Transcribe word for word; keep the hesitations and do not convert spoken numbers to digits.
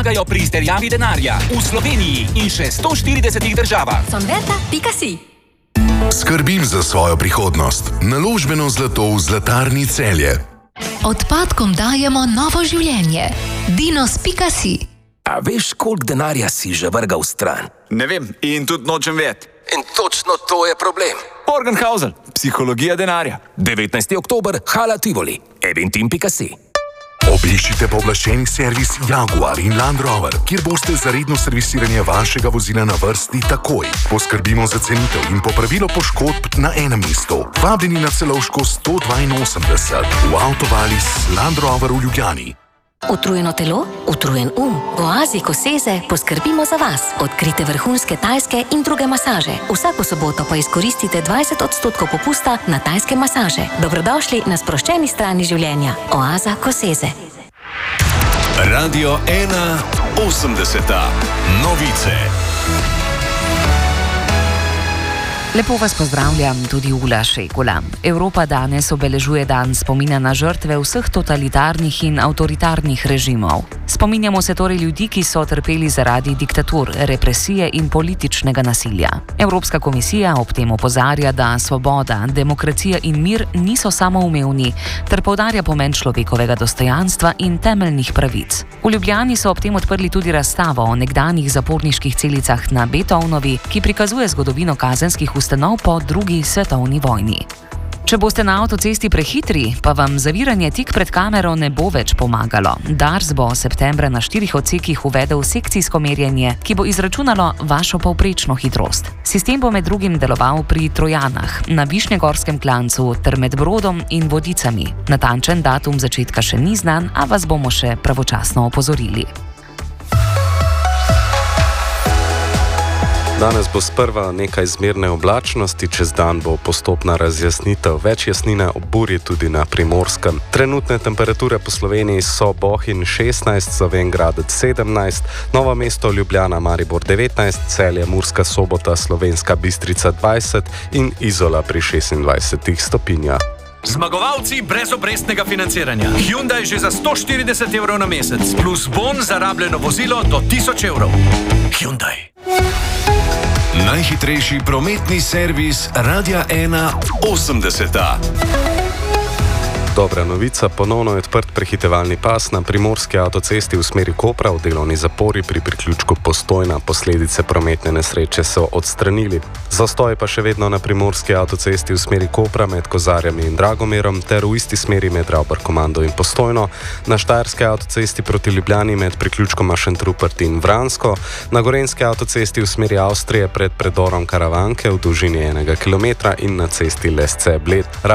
pomagajo pri izterjavi denarja v Sloveniji in še sto štiridesetih državah. Sonverta pika si. Skrbim za svojo prihodnost. Naložbeno zlato v Zlatarni Celje. Odpadkom dajemo novo življenje. Dinos pika si. A veš, koliko denarja si že vrgal stran? Ne vem in tudi nočem vedeti. In točno to je problem. Morgenhausen, psihologija denarja. devetnajsti oktober, Hala Tivoli, eventim pika si. Obiščite pooblaščeni servis Jaguar in Land Rover, kjer boste za redno servisiranje vašega vozila na vrsti takoj. Poskrbimo za cenitev in popravilo poškodb na enem mestu. Vabljeni na Celovško sto dvainosemdeset v Avtovalis Land Rover v Ljubljani. Utrujeno telo, utrujen um. V Oazi Koseze poskrbimo za vas. Odkrite vrhunske tajske in druge masaže. Vsako soboto pa izkoristite dvajset odstotkov popusta na tajske masaže. Dobrodošli na sproščeni strani življenja. Oaza Koseze. Radio ena osemdeseta. Novice. Lepo vas pozdravljam, tudi Ula Šekula. Evropa danes obeležuje dan spomina na žrtve vseh totalitarnih in avtoritarnih režimov. Spominjamo se torej ljudi, ki so trpeli zaradi diktatur, represije in političnega nasilja. Evropska komisija ob tem opozarja, da svoboda, demokracija in mir niso samoumevni, ter poudarja pomen človekovega dostojanstva in temeljnih pravic. V Ljubljani so ob tem odprli tudi razstavo o nekdanjih zaporniških celicah na Beethovnovi, ki prikazuje zgodovino kazenskih ustanov po drugi svetovni vojni. Če boste na avtocesti prehitri, pa vam zaviranje tik pred kamero ne bo več pomagalo. Dars bo septembra na štirih odsekih uvedel sekcijsko merjenje, ki bo izračunalo vašo povprečno hitrost. Sistem bo med drugim deloval pri Trojanah, na Višnjegorskem klancu ter med Brodom in Vodicami. Natančen datum začetka še ni znan, a vas bomo še pravočasno opozorili. Danes bo sprva nekaj zmerne oblačnosti, čez dan bo postopna razjasnitev, več jasnine ob burji tudi na Primorskem. Trenutne temperature po Sloveniji so Bohinj šestnajst, Slovenj Gradec sedemnajst, Novo mesto, Ljubljana, Maribor devetnajst, Celje, Murska Sobota, Slovenska Bistrica dvajset in Izola pri šestindvajsetih stopinjah. Zmagovalci brezobrestnega financiranja. Hyundai že za sto štirideset evrov na mesec, plus bon za rabljeno vozilo do tisoč evrov. Hyundai. Najhitrejši prometni servis Radia ena osemdeseta. Dobra novica, ponovno je odprt prehitevalni pas na primorski avtocesti v smeri Kopra v delovni zapori pri priključku Postojna. Posledice prometne nesreče so odstranili. Zastoj pa še vedno na primorski avtocesti v smeri Kopra med Kozarjami in Dragomerom ter v isti smeri med Ravbarkomando in Postojno, na Štajerski avtocesti proti Ljubljani med priključkoma Šentrupert in Vransko, na Gorenjski avtocesti v smeri Avstrije pred predorom Karavanke v dolžini enega kilometra in na cesti Lesce-Bled.